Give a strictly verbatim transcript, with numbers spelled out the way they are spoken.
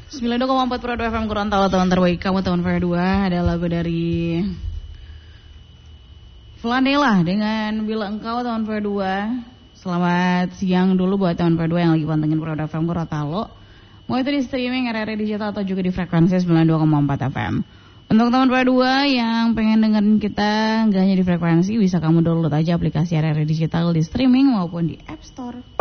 sembilan puluh dua koma empat Pro F M Gorontalo, teman terbaik kamu, teman Fire dua. Ada lagu dari Flanela dengan Bila Engkau, teman Fire dua. Selamat siang dulu buat teman Fire dua yang lagi pantengin Pro F M Gorontalo. Mau itu di streaming, R R digital atau juga di frekuensi sembilan puluh dua koma empat F M. Untuk teman Fire dua yang pengen dengerin kita nggak hanya di frekuensi, bisa kamu download aja aplikasi R R digital di streaming maupun di App Store.